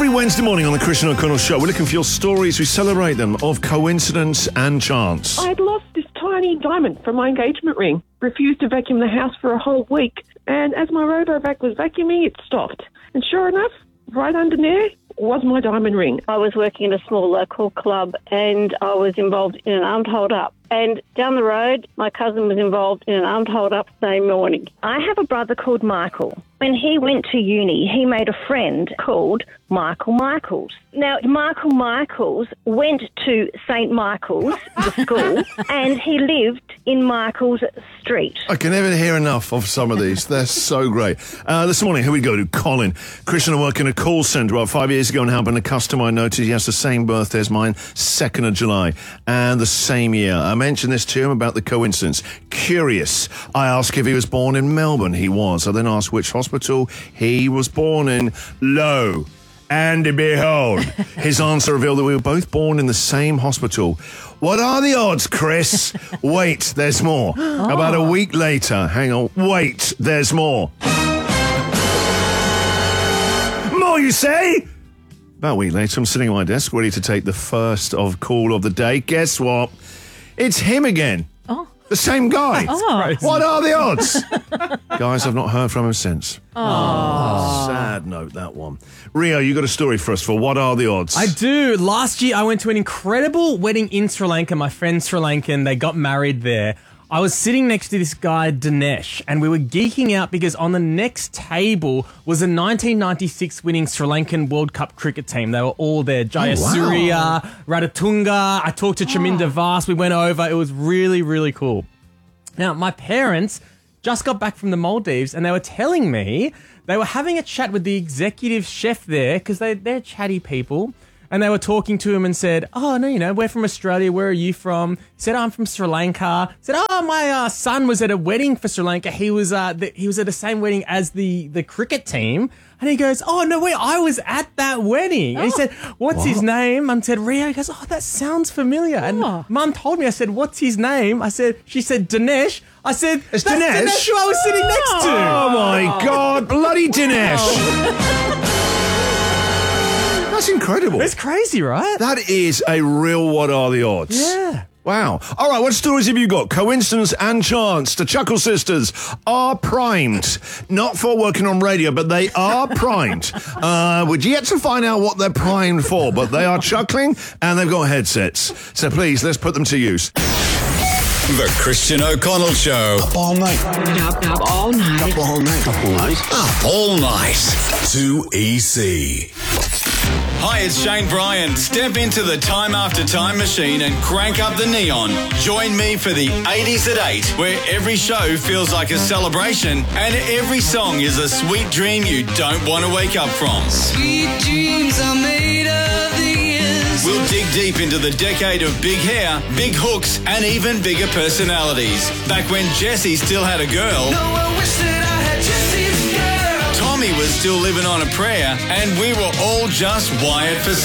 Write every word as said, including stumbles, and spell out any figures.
Every Wednesday morning on the Christian O'Connell Show, we're looking for your stories. We celebrate them of coincidence and chance. I had lost this tiny diamond from my engagement ring. Refused to vacuum the house for a whole week. And as my robo-vac was vacuuming, it stopped. And sure enough, right under there was my diamond ring. I was working in a small local club and I was involved in an armed hold-up. And down the road, my cousin was involved in an armed hold-up the same morning. I have a brother called Michael. When he went to uni, he made a friend called Michael Michaels. Now, Michael Michaels went to Saint Michael's, the school, and he lived in Michael's Street. I can never hear enough of some of these. They're so great. Uh, this morning, here we go to Colin. Christian, I work in a call centre about five years ago and helping a customer. I noticed he has the same birthday as mine, second of July, and the same year. I mentioned this to him about the coincidence. Curious. I asked if he was born in Melbourne. He was. I then asked which hospital he was born in. Lo and behold, his answer revealed that we were both born in the same hospital. What are the odds, Chris? Wait, there's more. Oh. About a week later, hang on, wait, there's more. More, you say? About a week later, I'm sitting at my desk ready to take the first of call of the day. Guess what? It's him again. Oh. The same guy. Oh. What are the odds? Guys, I've not heard from him since. Oh. Sad note, that one. Rio, you got a story for us for What Are the Odds? I do. Last year, I went to an incredible wedding in Sri Lanka. My friend's Sri Lankan. They got married there. I was sitting next to this guy, Dinesh, and we were geeking out because on the next table was a nineteen ninety-six winning Sri Lankan World Cup cricket team. They were all there. Jayasuriya, oh, wow. Radatunga. I talked to Chaminda oh. Vas. We went over. It was really, really cool. Now, my parents just got back from the Maldives and they were telling me they were having a chat with the executive chef there because they, they're chatty people. And they were talking to him and said, oh, no, you know, we're from Australia. Where are you from? He said, oh, I'm from Sri Lanka. He said, oh, my uh, son was at a wedding for Sri Lanka. He was uh, the, he was at the same wedding as the, the cricket team. And he goes, oh, no, wait, I was at that wedding. Oh. And he said, what's what? his name? Mum said, Rio. He goes, oh, that sounds familiar. Oh. And Mum told me, I said, what's his name? I said, she said, Dinesh. I said, it's that's Dinesh? Dinesh who I was sitting next to. Oh, my God, bloody Dinesh. Oh. That's incredible. It's crazy, right? That is a real What Are the Odds? Yeah. Wow. All right, what stories have you got? Coincidence and chance. The Chuckle Sisters are primed. Not for working on radio, but they are primed. uh, we're yet to find out what they're primed for, but they are chuckling and they've got headsets. So please, let's put them to use. The Christian O'Connell Show. Up all night. Up, up all night. Up all night. Up all night. Up all night. two E C. Hi, it's Shane Bryan. Step into the Time After Time machine and crank up the neon. Join me for the eighties at eight, where every show feels like a celebration and every song is a sweet dream you don't want to wake up from. Sweet dreams are made of the years. We'll dig deep into the decade of big hair, big hooks, and even bigger personalities. Back when Jessie still had a girl. No, I wish that I had Jessie's girl. Tommy was still living on a prayer, and we were all just wired for